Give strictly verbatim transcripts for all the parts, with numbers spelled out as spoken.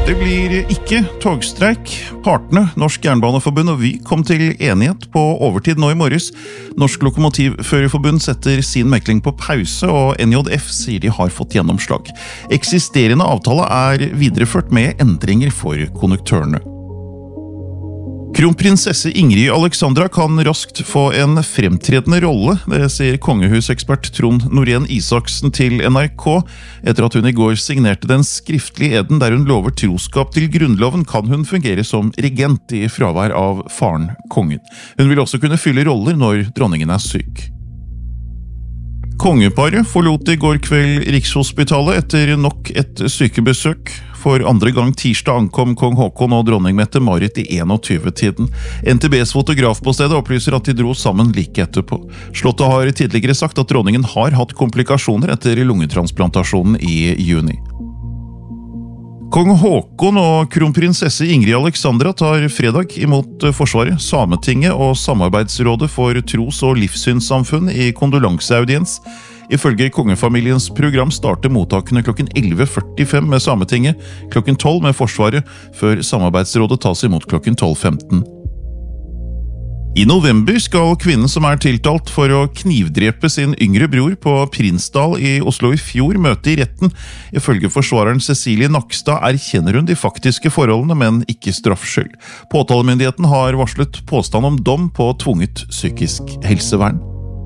Det blir ikke togstreik. Partene, Norsk Jernbaneforbund og Vy kom til enighet på overtid nå i morges. Norsk Lokomotivførerforbund setter sin mekling på pause, og N J F sier de har fått gjennomslag. Eksisterende avtale er videreført med endringer for konduktørene. Kronprinsesse Ingrid Alexandra kan raskt få en fremtredende rolle, det sier kongehusekspert Trond Norén Isaksen til N R K. Etter at hun i går signerte den skriftlige eden der hun lover troskap til grunnloven, kan hun fungere som regent i fravær av faren kongen. Hun vil også kunne fylle roller når dronningen er syk. Kongeparet forlot i går kveld Rikshospitalet etter nok et sykebesøk. For andre gang tirsdag ankom kong Haakon og dronning Mette-Marit i enogtyve-tiden. N T B's fotograf på stedet opplyser at de dro sammen like etterpå. Slottet har tidligere sagt at dronningen har hatt komplikasjoner etter lungetransplantasjonen i juni. Kong Haakon og kronprinsesse Ingrid Alexandra tar fredag imot Forsvaret, Sametinget og Samarbeidsrådet for tros- og livssynssamfunn i kondolanseaudiens. Ifølge kongefamiliens program starter mottakene klokken elleve førtifem med Sametinget, klokken tolv med Forsvaret, før Samarbeidsrådet tas imot klokken tolv femten. I november skal kvinnen som er tiltalt for å knivdrepe sin yngre bror på Prinsdal i Oslo i fjor møte i retten. Ifølge forsvareren Cecilie Nakstad erkjenner hun de faktiske forholdene, men ikke straffskyld. Påtalemyndigheten har varslet påstand om dom på tvunget psykisk helsevern.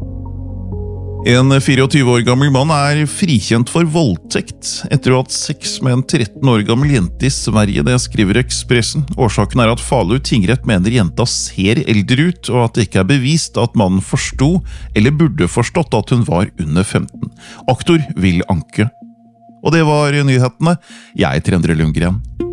En fireogtyve år gammel mann er frikjent for voldtekt etter å ha hatt sex med en tretten år gammel jente i Sverige, det skriver Expressen. Årsaken er at Falu tingrett mener jenta ser eldre ut, og at det ikke er bevist at mannen forsto eller burde forstått at hun var under femten. Aktor vil anke. Og det var nyhetene. Jeg er Endre Lundgren.